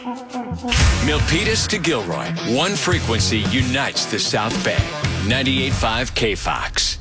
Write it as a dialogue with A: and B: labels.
A: Milpitas to Gilroy. One frequency unites the South Bay. 98.5 KFOX.